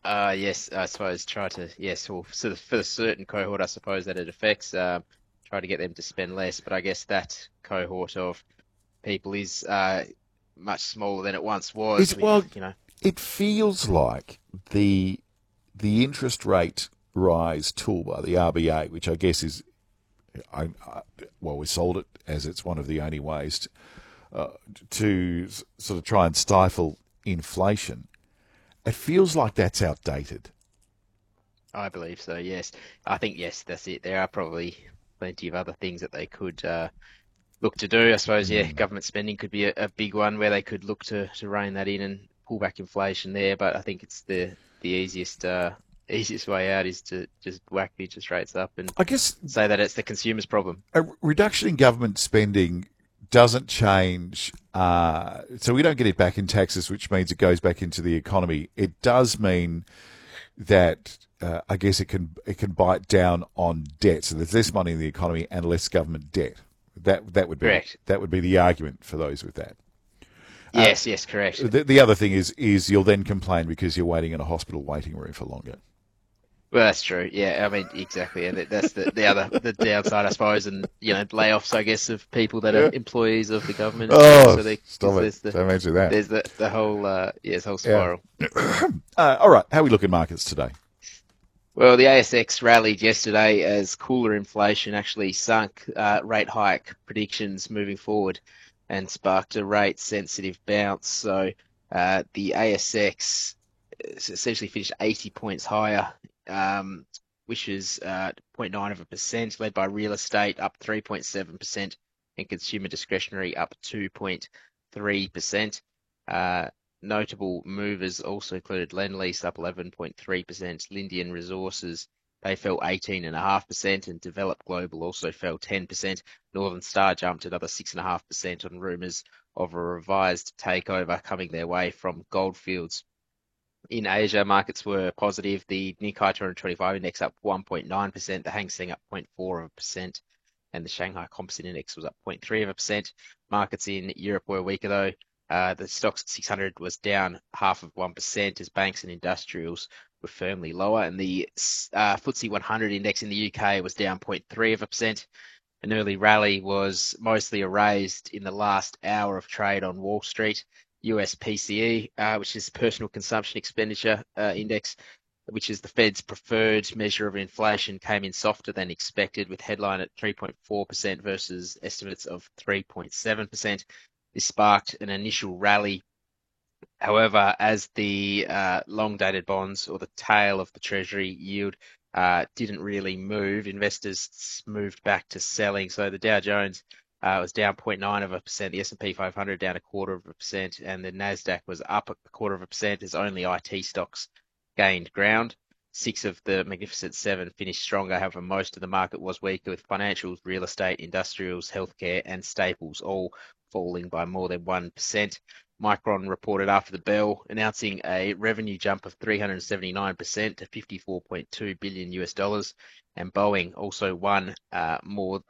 Yes, I suppose try to, yes, or sort of for a certain cohort, I suppose that it affects, try to get them to spend less. But I guess that cohort of people is much smaller than it once was. Is With, well, it feels like the the interest rate rise tool by the RBA, which I guess is, well, we sold it as it's one of the only ways to sort of try and stifle inflation. It feels like that's outdated. I believe so, yes. I think, yes, that's it. There are probably plenty of other things that they could look to do. I suppose, yeah, Mm. government spending could be a big one where they could look to rein that in and pull back inflation there. But I think it's the easiest way out is to just whack the interest rates up and I guess say that it's the consumer's problem. a reduction in government spending doesn't change. So we don't get it back in taxes, which means it goes back into the economy. It does mean that I guess it can bite down on debt. So there's less money in the economy and less government debt. That would be Correct. the argument for those with that. Uh, Yes, yes, correct. the other thing is you'll then complain because you're waiting in a hospital waiting room for longer. Well, that's true. Yeah, I mean, exactly. And that's the downside, I suppose, and layoffs, I guess, of people that are Yeah. employees of the government as well. Oh, So they because stop it! Don't mention that. there's the whole this whole Yeah. spiral. All right. How are we looking markets today? Well, the ASX rallied yesterday as cooler inflation actually sunk rate hike predictions moving forward and sparked a rate sensitive bounce. So the ASX essentially finished 80 points higher, which is 0.9%, led by real estate up 3.7% and consumer discretionary up 2.3%. Notable movers also included Lendlease up 11.3%, Lindian Resources, they fell 18.5%, and Developed Global also fell 10%. Northern Star jumped another 6.5% on rumours of a revised takeover coming their way from Goldfields. In Asia, markets were positive. The Nikkei 225 index up 1.9%, the Hang Seng up 0.4%, and the Shanghai Composite Index was up 0.3%. Markets in Europe were weaker though. The Stoxx 600 was down 0.5% as banks and industrials were firmly lower, and the FTSE 100 index in the UK was down 0.3%. An early rally was mostly erased in the last hour of trade on Wall Street. US PCE, which is Personal Consumption Expenditure Index, which is the Fed's preferred measure of inflation, came in softer than expected, with headline at 3.4% versus estimates of 3.7%. This sparked an initial rally. However, as the long-dated bonds or the tail of the Treasury yield didn't really move, investors moved back to selling. So the Dow Jones was down 0.9%, the S&P 500 down 0.25%, and the Nasdaq was up 0.25% as only IT stocks gained ground. Six of the Magnificent Seven finished stronger. However, most of the market was weaker, with financials, real estate, industrials, healthcare, and staples all falling by more than 1%. Micron reported after the bell, announcing a revenue jump of 379% to 54.2 billion US dollars, and Boeing also won a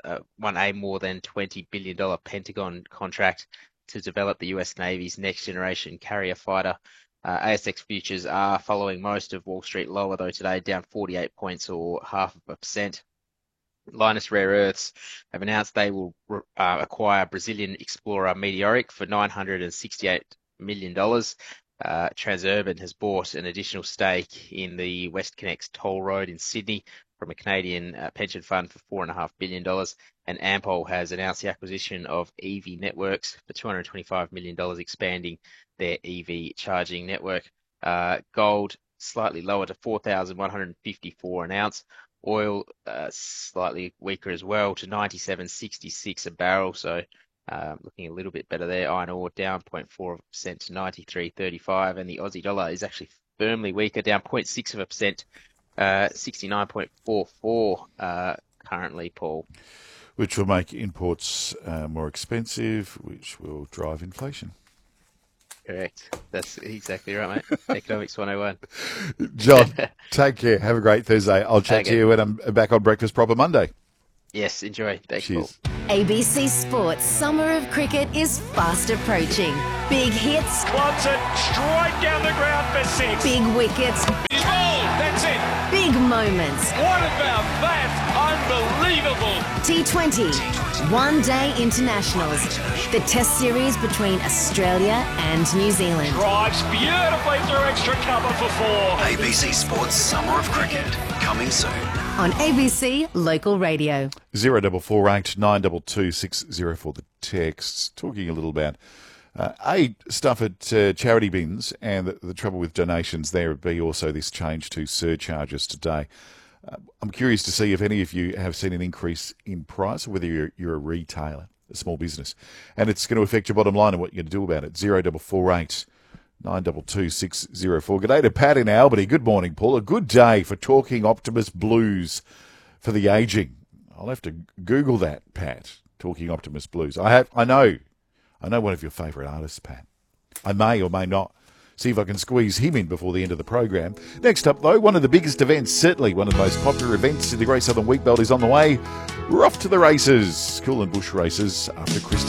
more than $20 billion Pentagon contract to develop the US Navy's next generation carrier fighter. ASX futures are following most of Wall Street lower though today, down 48 points or 0.5%. Lynas Rare Earths have announced they will acquire Brazilian explorer Meteoric for $968 million. Transurban has bought an additional stake in the WestConnex toll road in Sydney from a Canadian pension fund for $4.5 billion. And Ampol has announced the acquisition of EV Networks for $225 million, expanding their EV charging network. Gold slightly lower to 4,154 an ounce. Oil slightly weaker as well to 97.66 a barrel. So looking a little bit better there. Iron ore down 0.4% to 93.35, and the Aussie dollar is actually firmly weaker, down 0.6%, 69.44 currently, Paul. Which will make imports more expensive, which will drive inflation. Correct. That's exactly right, mate. Economics 101. John, take care. Have a great Thursday. I'll chat to Okay. you when I'm back on Breakfast Proper Monday. Yes, enjoy. Thanks, Paul. Cheers. ABC Sports Summer of Cricket is fast approaching. Big hits, Wants it straight down the ground for 6. big wickets, He's bowled. That's it. big moments. What about that? Unbelievable. T20, one-day internationals. The test series between Australia and New Zealand. Drives beautifully through extra cover for 4. ABC Sports Summer of Cricket, coming soon. On ABC Local Radio. 0448 922 604 the texts. Talking a little about stuff at charity bins and the trouble with donations there. Would be also this change to surcharges today. I'm curious to see if any of you have seen an increase in price, or whether you're a retailer, a small business, and it's going to affect your bottom line and what you're going to do about it. 0448 922 604. Good day to Pat in Albany. Good morning, Paul. A good day for talking Optimus Blues for the ageing. I'll have to Google that, Pat. Talking Optimus Blues. I know one of your favourite artists, Pat. I may or may not see if I can squeeze him in before the end of the program. Next up, though, one of the biggest events, certainly one of the most popular events in the Great Southern Wheatbelt is on the way. We're off to the races, Cool and Bush races, after Krista.